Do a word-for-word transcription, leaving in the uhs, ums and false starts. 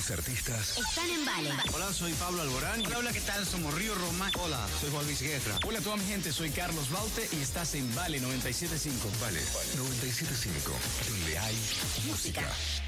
Los artistas están en Vale. Hola, soy Pablo Alborán. Hola, hola, ¿qué tal? Somos Río Roma. Hola, soy Juan Luis Guerra. Hola a toda mi gente, soy Carlos Baute y estás en Vale noventa y siete punto cinco. Vale noventa y siete punto cinco, donde hay música. Música.